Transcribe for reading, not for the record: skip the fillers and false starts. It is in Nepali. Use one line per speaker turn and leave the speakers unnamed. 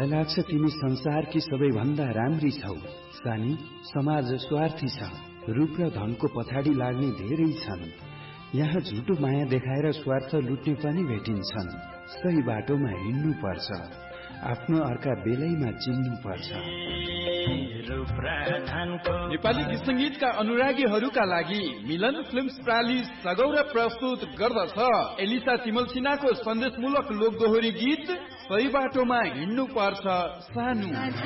मलाई लाग्छ तिमी संसारकी सबैभन्दा राम्री छौ। सानी, समाज स्वार्थी छ। रूप र धनको पछाडि लाग्ने धेरै छन्। यहाँ झुटो माया देखाएर स्वार्थ लुट्ने पनि भेटिन्छन्। सही बाटोमा हिँड्नु पर्छ। आफ्नो अर्का बेलैमा चिन्नु पर्छ।
नेपाली गीत संगीतका अनुरागीहरूका लागि मिलन फिल्म्स प्राली सगौरव प्रस्तुत गर्दछ एलिसा तिमल सिन्हाको सन्देशमूलक लोकदोहोरी गीत सही बाटोमा हिँड्नु पर्छ सानु।